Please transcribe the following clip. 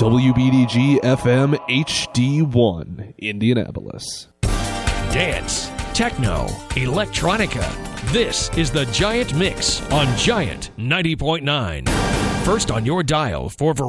WBDG FM HD1, Indianapolis. Dance, techno, electronica. This is the Giant Mix on Giant 90.9. First on your dial for